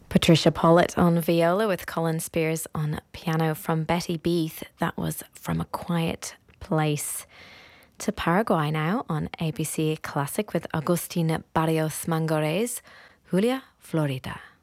Patricia Pollitt on viola with Colin Spears on piano from Betty Beath. That was From a Quiet Place. To Paraguay now on ABC Classic with Agustin Barrios Mangores, Julia Florida.